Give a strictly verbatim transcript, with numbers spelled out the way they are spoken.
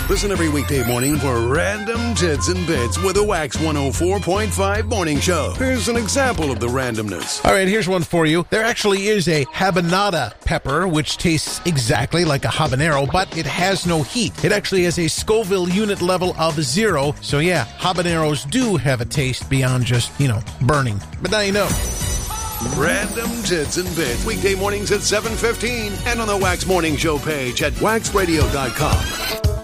Listen every weekday morning for Random Tits and Bits with the Wax one oh four point five Morning Show. Here's an example of the randomness. All right, here's one for you. There actually is a habanada pepper, which tastes exactly like a habanero, but it has no heat. It actually has a Scoville unit level of zero. So yeah, habaneros do have a taste beyond just, you know, burning. But now you know. Random Tits and Bits, weekday mornings at seven fifteen and on the Wax Morning Show page at wax radio dot com.